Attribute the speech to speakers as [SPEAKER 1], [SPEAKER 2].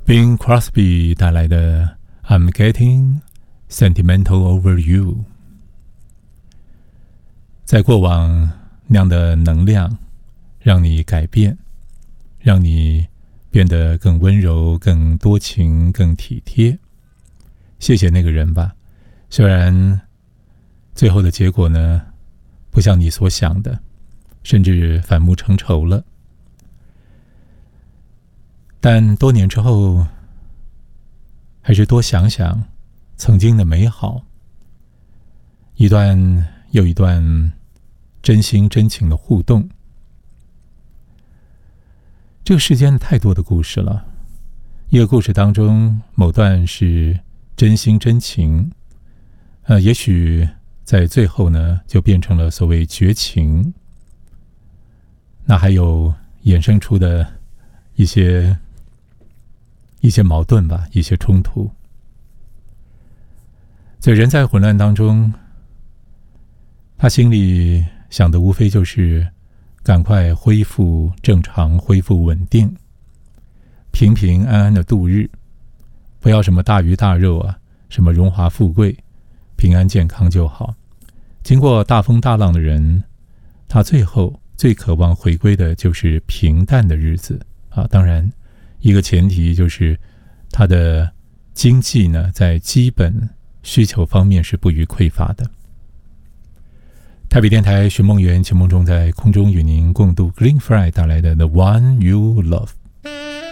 [SPEAKER 1] Bing Crosby 带来的 I'm Getting Sentimental Over You。 在过往那样的能量让你改变，让你变得更温柔、更多情、更体贴。谢谢那个人吧，虽然最后的结果呢不像你所想的，甚至反目成仇了，但多年之后还是多想想曾经的美好，一段又一段真心真情的互动。这个世间太多的故事了，一个故事当中某段是真心真情，也许在最后呢就变成了所谓绝情，那还有衍生出的一些矛盾吧，一些冲突。所以人在混乱当中，他心里想的无非就是赶快恢复正常，恢复稳定，平平安安的度日，不要什么大鱼大肉啊，什么荣华富贵，平安健康就好。经过大风大浪的人，他最后最渴望回归的就是平淡的日子啊。当然一个前提就是他的经济呢在基本需求方面是不予匮乏的。台北电台寻梦园，寻梦中在空中与您共度 Green Friday 带来的 The One You Love。